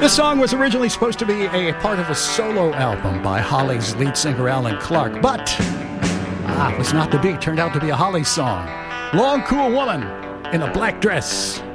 This song was originally supposed to be a part of a solo album by Holly's lead singer Alan Clark, but it was not to be. Turned out to be a Holly song. Long Cool Woman in a Black Dress.